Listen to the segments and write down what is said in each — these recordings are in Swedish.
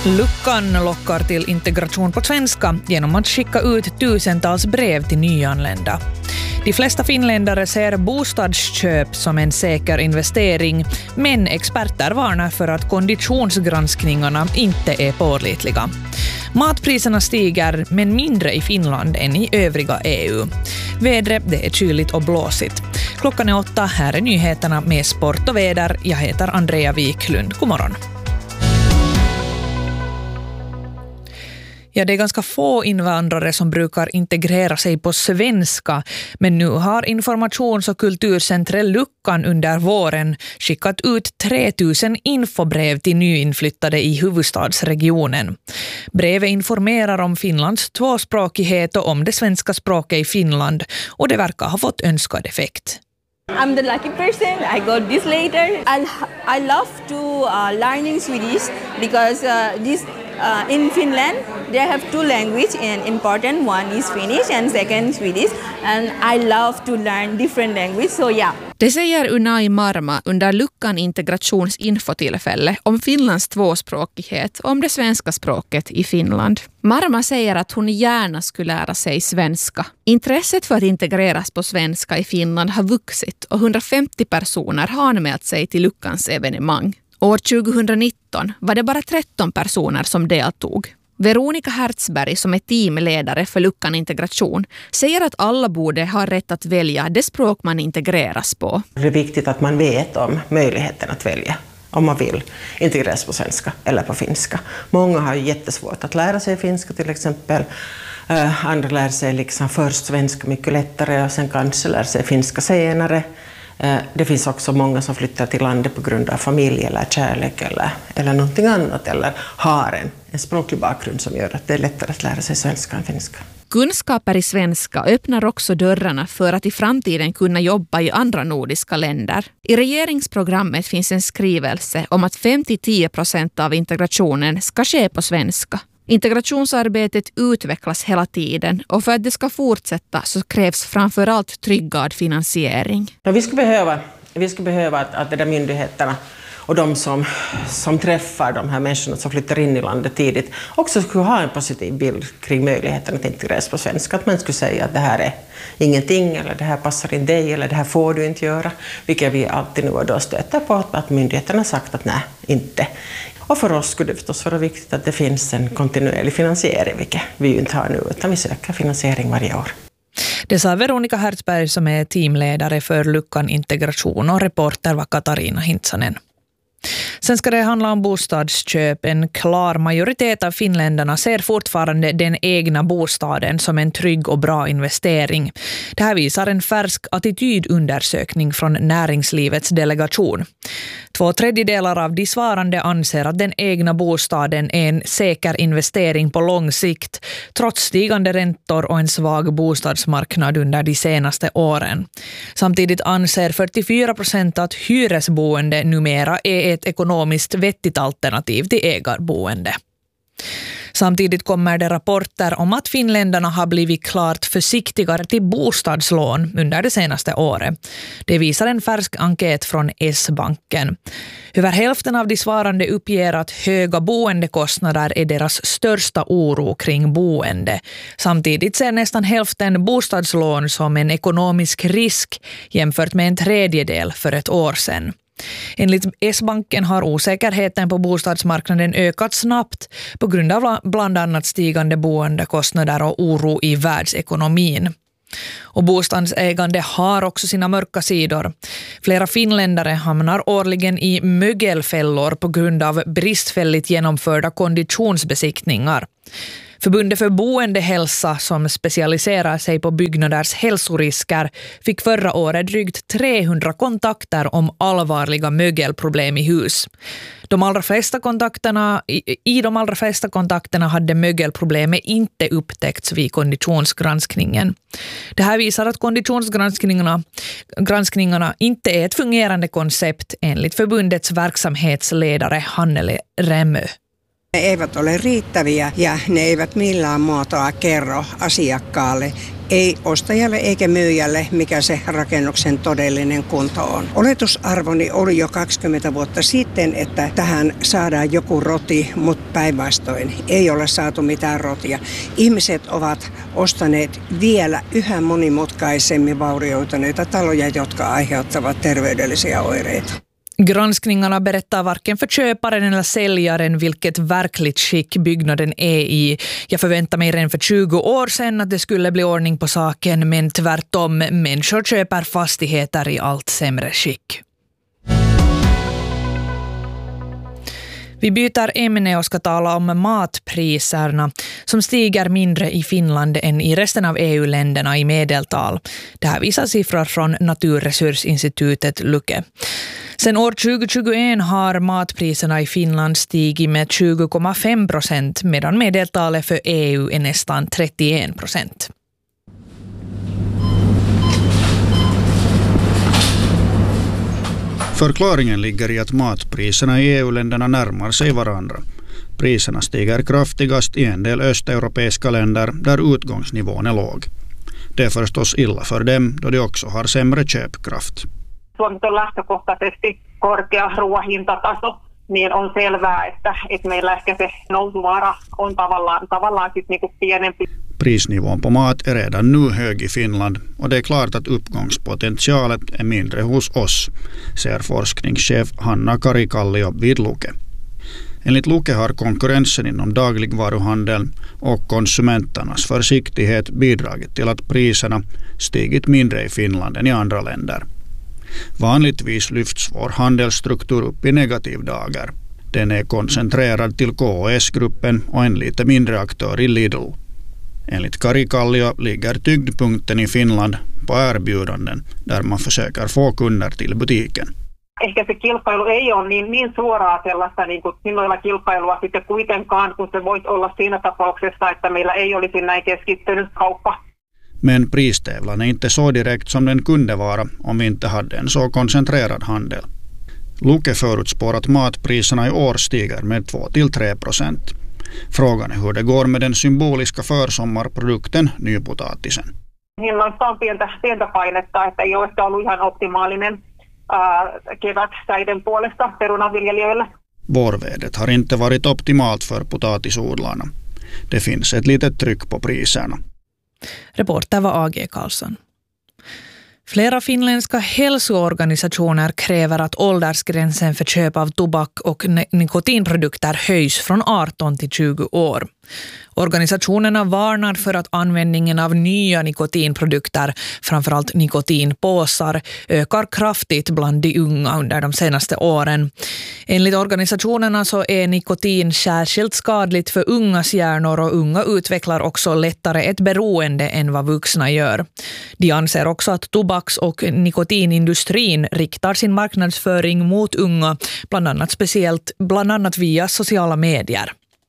Luckan lockar till integration på svenska genom att skicka ut tusentals brev till nyanlända. De flesta finländare ser bostadsköp som en säker investering, men experter varnar för att konditionsgranskningarna inte är pålitliga. Matpriserna stiger, men mindre i Finland än i övriga EU. Vädret, det är kyligt och blåsigt. Klockan är 8, här är nyheterna med sport och väder. Jag heter Andrea Wiklund. God morgon. Ja, det är ganska få invandrare som brukar integrera sig på svenska, men nu har informations- och kulturcentret Luckan under våren skickat ut 3000 infobrev till nyinflyttade i huvudstadsregionen. Brevet informerar om Finlands tvåspråkighet och om det svenska språket i Finland, och det verkar ha fått önskad effekt. I'm the lucky person. I got this later. I love to learning Swedish because in Finland they have two languages, and important one is Finnish and second Swedish, and I love to learn different language. So yeah. Det säger Unai Marma under Luckan integrationsinfotillfälle om Finlands tvåspråkighet och om det svenska språket i Finland. Marma säger att hon gärna skulle lära sig svenska. Intresset för att integreras på svenska i Finland har vuxit och 150 personer har anmält sig till Luckans evenemang. År 2019 var det bara 13 personer som deltog. Veronica Hertzberg, som är teamledare för Luckan integration, säger att alla borde ha rätt att välja det språk man integreras på. Det är viktigt att man vet om möjligheten att välja om man vill integreras på svenska eller på finska. Många har ju jättesvårt att lära sig finska till exempel. Andra lär sig liksom först svenska mycket lättare och sen kanske lär sig finska senare. Det finns också många som flyttar till landet på grund av familj eller kärlek eller någonting annat, eller har en språklig bakgrund som gör att det är lättare att lära sig svenska än finska. Kunskaper i svenska öppnar också dörrarna för att i framtiden kunna jobba i andra nordiska länder. I regeringsprogrammet finns en skrivelse om att 5-10% av integrationen ska ske på svenska. Integrationsarbetet utvecklas hela tiden, och för att det ska fortsätta så krävs framförallt tryggad finansiering. Vi skulle behöva att de där myndigheterna och de som träffar de här människorna som flyttar in i landet tidigt också skulle ha en positiv bild kring möjligheten att integreras på svenska. Att man skulle säga att det här är ingenting, eller det här passar inte dig, eller det här får du inte göra. Vilket vi alltid nu och då stöter på att myndigheterna har sagt att nej, inte. Och för oss skulle det förstås vara viktigt att det finns en kontinuerlig finansiering, vilket vi ju inte har nu, utan vi söker finansiering varje år. Det sa Veronica Hertzberg, som är teamledare för Luckan integration, och reporter var Katarina Hintsanen. Sen ska det handla om bostadsköp. En klar majoritet av finländarna ser fortfarande den egna bostaden som en trygg och bra investering. Det här visar en färsk attitydundersökning från näringslivets delegation. 2/3 av de svarande anser att den egna bostaden är en säker investering på lång sikt, trots stigande räntor och en svag bostadsmarknad under de senaste åren. Samtidigt anser 44% att hyresboende numera är ett ekonomiskt vettigt alternativ till ägarboende. Samtidigt kommer det rapporter om att finländarna har blivit klart försiktigare till bostadslån under det senaste året. Det visar en färsk enkät från S-banken. Över hälften av de svarande uppger att höga boendekostnader är deras största oro kring boende. Samtidigt ser nästan hälften bostadslån som en ekonomisk risk, jämfört med en tredjedel för ett år sedan. Enligt S-banken har osäkerheten på bostadsmarknaden ökat snabbt på grund av bland annat stigande boendekostnader och oro i världsekonomin. Och bostadsägande har också sina mörka sidor. Flera finländare hamnar årligen i mögelfällor på grund av bristfälligt genomförda konditionsbesiktningar. Förbundet för boendehälsa, som specialiserar sig på byggnaders hälsorisker, fick förra året drygt 300 kontakter om allvarliga mögelproblem i hus. I de allra flesta kontakterna hade mögelproblemet inte upptäckts vid konditionsgranskningen. Det här visar att konditionsgranskningarna inte är ett fungerande koncept, enligt förbundets verksamhetsledare Hannele Rämö. Ne eivät ole riittäviä ja ne eivät millään muotoa kerro asiakkaalle, ei ostajalle eikä myyjälle, mikä se rakennuksen todellinen kunto on. Oletusarvoni oli jo 20 vuotta sitten, että tähän saadaan joku roti, mutta päinvastoin ei ole saatu mitään rotia. Ihmiset ovat ostaneet vielä yhä monimutkaisemmin vaurioituneita taloja, jotka aiheuttavat terveydellisiä oireita. Granskningarna berättar varken för köparen eller säljaren vilket verkligt skick byggnaden är i. Jag förväntar mig redan för 20 år sedan att det skulle bli ordning på saken, men tvärtom, människor köper fastigheter i allt sämre skick. Vi byter ämne och ska tala om matpriserna som stiger mindre i Finland än i resten av EU-länderna i medeltal. Det här visar siffror från Naturresursinstitutet Luke. Sen år 2021 har matpriserna i Finland stigit med 20,5%, medan medeltalet för EU är nästan 31%. Förklaringen ligger i att matpriserna i EU-länderna närmar sig varandra. Priserna stiger kraftigast i en del östeuropeiska länder där utgångsnivån är låg. Det är förstås illa för dem då de också har sämre köpkraft. Suomi on lähtökohtaisesti korkea ruoahintataso, niin on selvää, että meillä ehkä se nousuvaara on tavallaan sit niinku pienempi. Prisnivån på mat är redan nu hög i Finland och det är klart att uppgångspotentialet är mindre hos oss, säger forskningschef Hanna Karikallio vid Luke. Enligt Luke har konkurrensen inom dagligvaruhandeln och konsumenternas försiktighet bidragit till att priserna stigit mindre i Finland än i andra länder. Vanligtvis lyfts vår handelsstruktur upp i negativ dagar. Den är koncentrerad till KOS-gruppen och en lite mindre aktör i Lidl. Enligt Karikallio ligger tyngdpunkten i Finland på erbjudanden där man försöker få kunder till butiken. Ehkä se kilpailu ei ole niin suoraa sellaista niin kuin hinnoilla kilpailua sitten kuitenkaan, kun se voisi olla siinä tapauksessa, että meillä ei olisi näin keskittynyt kauppa. Men pristävlan är inte så direkt som den kunde vara om vi inte hade en så koncentrerad handel. Luke förutspår att matpriserna i år stiger med 2-3%. Frågan är hur det går med den symboliska försommarprodukten nypotatisen. Hinnoissa on pientä painetta, että ei ole ehkä ollut ihan optimaalinen kevät säiden puolesta perunaviljelijöillä. Vårvädret har inte varit optimalt för potatisodlarna. Det finns ett litet tryck på priserna. Reporter var A.G. Karlsson. Flera finländska hälsoorganisationer kräver att åldersgränsen för köp av tobak och nikotinprodukter höjs från 18 till 20 år. Organisationerna varnar för att användningen av nya nikotinprodukter, framförallt nikotinpåsar, ökar kraftigt bland de unga under de senaste åren. Enligt organisationerna så är nikotin särskilt skadligt för ungas hjärnor och unga utvecklar också lättare ett beroende än vad vuxna gör. De anser också att tobaks- och nikotinindustrin riktar sin marknadsföring mot unga, bland annat via sociala medier.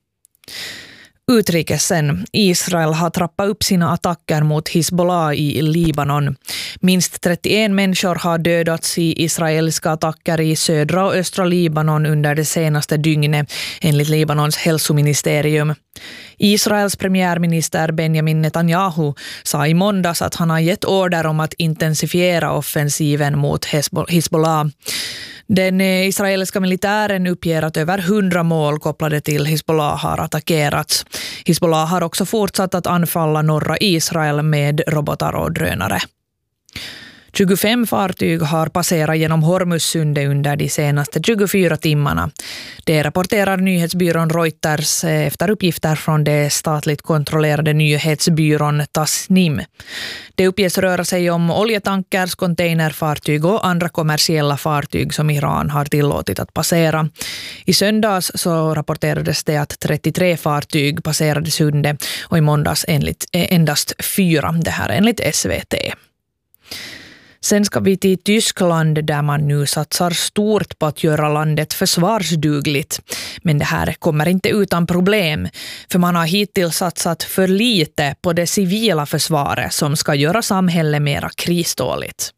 Utrikesen. Israel har trappat upp sina attacker mot Hizbollah i Libanon. Minst 31 människor har dödats i israeliska attacker i södra och östra Libanon under det senaste dygnet, enligt Libanons hälsoministerium. Israels premiärminister Benjamin Netanyahu sa i måndags att han har gett order om att intensifiera offensiven mot Hizbollah. Den israeliska militären uppger att över 100 mål kopplade till Hizbollah har attackerats. Hizbollah har också fortsatt att anfalla norra Israel med robotar och drönare. 25 fartyg har passerat genom Hormuzsundet under de senaste 24 timmarna. Det rapporterar nyhetsbyrån Reuters efter uppgifter från det statligt kontrollerade nyhetsbyrån Tasnim. Det uppges röra sig om oljetankers, containerfartyg och andra kommersiella fartyg som Iran har tillåtit att passera. I söndags så rapporterades det att 33 fartyg passerade sundet och i måndags endast 4, det här enligt SVT. Sen ska vi till Tyskland där man nu satsar stort på att göra landet försvarsdugligt. Men det här kommer inte utan problem, för man har hittills satsat för lite på det civila försvaret som ska göra samhället mera kriståligt.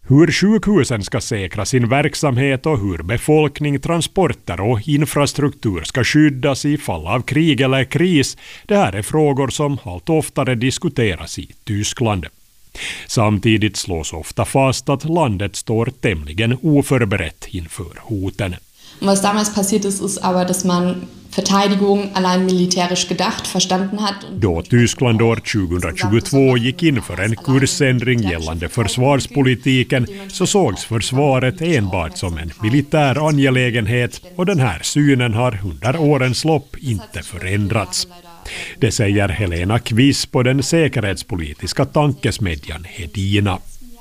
Hur sjukhusen ska säkra sin verksamhet och hur befolkning, transporter och infrastruktur ska skyddas i fall av krig eller kris, det här är frågor som allt oftare diskuteras i Tyskland. Samtidigt slås ofta fast att landet står tämligen oförberett inför hoten. Was damals passiert ist aber, dass man Verteidigung allein militärisch gedacht verstanden hat. Då Tyskland år 2022 gick in för en kursändring gällande försvarspolitiken så sågs försvaret enbart som en militär angelägenhet och den här synen har under årens lopp inte förändrats. Det säger Helena Kviss på den säkerhetspolitiska tankesmedjan Hedina.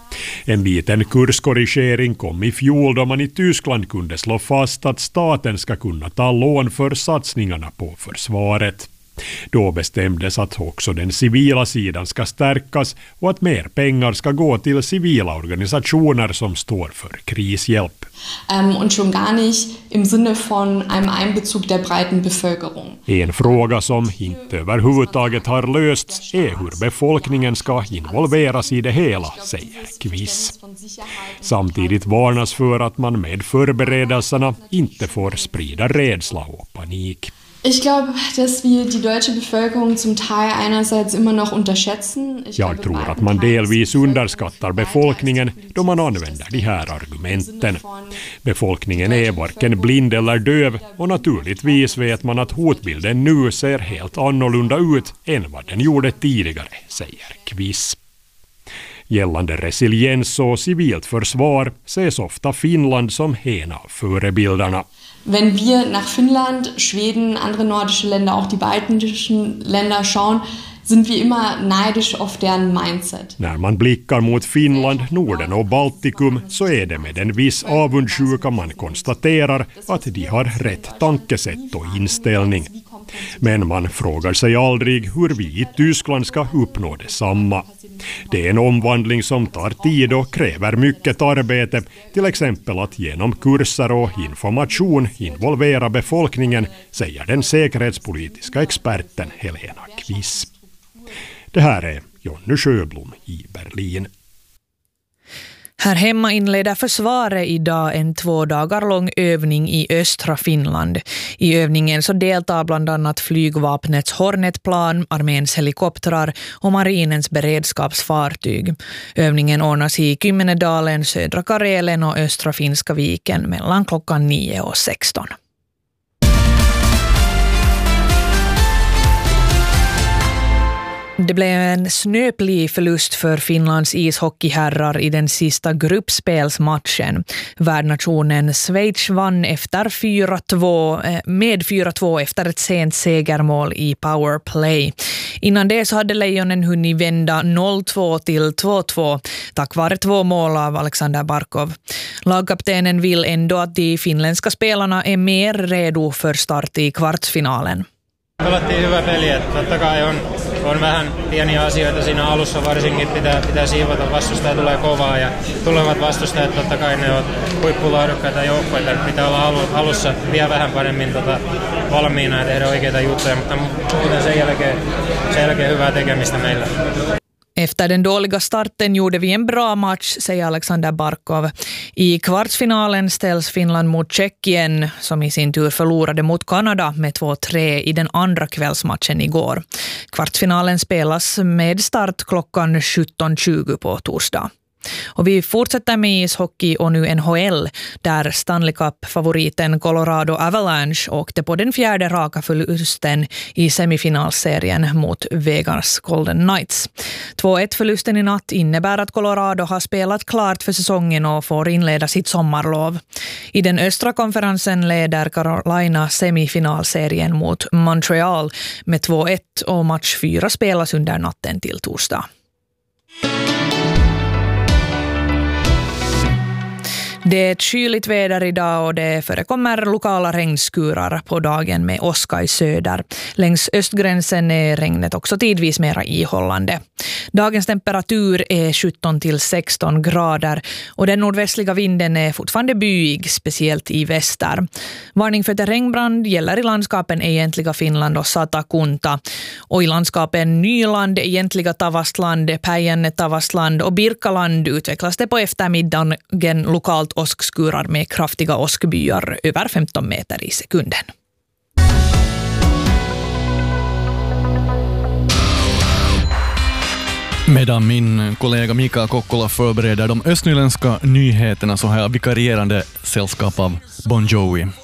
En liten kurskorrigering kom i fjol då man i Tyskland kunde slå fast att staten ska kunna ta lån för satsningarna på försvaret. Då bestämdes att också den civila sidan ska stärkas och att mer pengar ska gå till civila organisationer som står för krishjälp. Und schon gar nicht im Sinne von einem Einbezug der breiten Bevölkerung. En fråga som inte överhuvudtaget har lösts är hur befolkningen ska involveras i det hela, säger Kviss. Samtidigt varnas för att man med förberedelserna inte får sprida rädsla och panik. Ich glaube, dass wir die deutsche Bevölkerung zum Teil einerseits immer noch unterschätzen. Jag tror att man delvis underskattar befolkningen då man använder de här argumenten. Befolkningen är varken blind eller döv och naturligtvis vet man att hotbilden nu ser helt annorlunda ut än vad den gjorde tidigare, säger Kviss. Gällande resiliens och civilt försvar ses ofta Finland som en av förebilderna. Wenn wir nach Finnland, Schweden, andere nordische Länder, auch die baltischen Länder schauen, sind wir immer neidisch auf deren mindset. När man blickar mot Finland, Norden och Baltikum så är det med en viss avundsjuka man konstaterar att de har rätt tankesätt och inställning. Men man frågar sig aldrig hur vi i Tyskland ska uppnå detsamma. Det är en omvandling som tar tid och kräver mycket arbete, till exempel att genom kurser och information involvera befolkningen, säger den säkerhetspolitiska experten Helena Kviss. Det här är Jonny Sjöblom i Berlin. Här hemma inleder försvaret idag en 2 dagar lång övning i östra Finland. I övningen så deltar bland annat flygvapnets Hornetplan, arméns helikoptrar och marinens beredskapsfartyg. Övningen ordnas i Kymmenedalen, södra Karelen och östra Finska viken mellan klockan 9 och 16. Det blev en snöplig förlust för Finlands ishockeyherrar i den sista gruppspelsmatchen. Värdnationen Schweiz vann efter 4-2 efter ett sent segermål i powerplay. Innan det så hade Lejonen hunnit vända 0-2 till 2-2 tack vare 2 mål av Alexander Barkov. Lagkaptenen vill ändå att de finländska spelarna är mer redo för start i kvartsfinalen. Pelattiin hyvä peli, että totta kai on vähän pieniä asioita siinä alussa, varsinkin pitää siivota, vastustaja tulee kovaa ja tulevat vastustajat totta kai ne on huippulaadukkaita joukkoita, pitää olla alussa vielä vähän paremmin valmiina ja tehdä oikeita juttuja, mutta muuten sen jälkeen hyvää tekemistä meillä. Efter den dåliga starten gjorde vi en bra match, säger Alexander Barkov. I kvartsfinalen ställs Finland mot Tjeckien, som i sin tur förlorade mot Kanada med 2-3 i den andra kvällsmatchen igår. Kvartsfinalen spelas med start klockan 17:20 på torsdag. Och vi fortsätter med ishockey och nu NHL, där Stanley Cup-favoriten Colorado Avalanche åkte på den 4:e raka förlusten i semifinalserien mot Vegas Golden Knights. 2-1-förlusten i natt innebär att Colorado har spelat klart för säsongen och får inleda sitt sommarlov. I den östra konferensen leder Carolina semifinalserien mot Montreal med 2-1 och match 4 spelas under natten till torsdag. Det är ett kyligt väder idag och det förekommer lokala regnskurar på dagen med åska i söder. Längs östgränsen är regnet också tidvis mera ihållande. Dagens temperatur är 17 till 16 grader och den nordvästliga vinden är fortfarande byig, speciellt i väster. Varning för terrängbrand gäller i landskapen Egentliga Finland och Satakunta. Och i landskapen Nyland, Egentliga Tavastland, Päijänne Tavastland och Birkaland utvecklas det på eftermiddagen lokalt åskskurar med kraftiga åskbyar över 15 meter i sekunden. Medan min kollega Mika Kokkola förbereder de östnyländska nyheterna så har jag vikarierande sällskap av Bon Jovi.